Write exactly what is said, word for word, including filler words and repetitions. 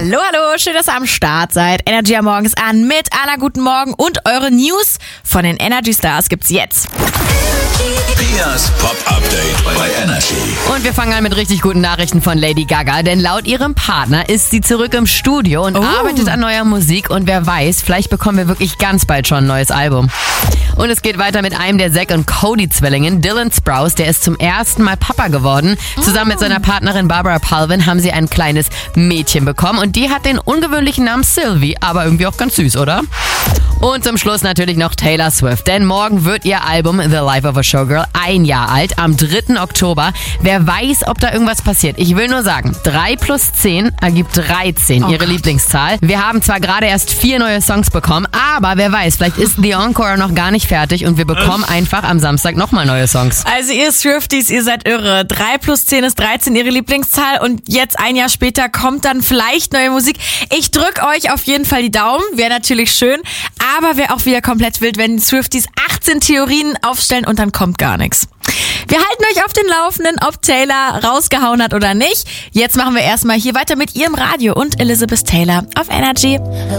Hallo, hallo, schön, dass ihr am Start seid. Energy am Morgen ist an mit Anna, guten Morgen und eure News von den Energy Stars gibt's jetzt. Pias Pop-Update bei Energy. Und wir fangen an mit richtig guten Nachrichten von Lady Gaga, denn laut ihrem Partner ist sie zurück im Studio und Oh. arbeitet an neuer Musik und wer weiß, vielleicht bekommen wir wirklich ganz bald schon ein neues Album. Und es geht weiter mit einem der Zack und Cody Zwillingen, Dylan Sprouse, der ist zum ersten Mal Papa geworden. Zusammen mit seiner Partnerin Barbara Palvin haben sie ein kleines Mädchen bekommen und die hat den ungewöhnlichen Namen Sylvie, aber irgendwie auch ganz süß, oder? Und zum Schluss natürlich noch Taylor Swift, denn morgen wird ihr Album The Life of a Showgirl ein Jahr alt, am dritten Oktober. Wer weiß, ob da irgendwas passiert. Ich will nur sagen, drei plus zehn ergibt dreizehn, Oh ihre Gott. Lieblingszahl. Wir haben zwar gerade erst vier neue Songs bekommen, aber wer weiß, vielleicht ist The Encore noch gar nicht fertig und wir bekommen einfach am Samstag nochmal neue Songs. Also ihr Swifties, ihr seid irre. drei plus zehn ist dreizehn, ihre Lieblingszahl. Und jetzt ein Jahr später kommt dann vielleicht neue Musik. Ich drück euch auf jeden Fall die Daumen. Wäre natürlich schön. Aber wäre auch wieder komplett wild, wenn die Swifties achtzehn Theorien aufstellen und dann kommt gar nichts. Wir halten euch auf den Laufenden, ob Taylor rausgehauen hat oder nicht. Jetzt machen wir erstmal hier weiter mit ihrem Radio und Elizabeth Taylor auf Energy.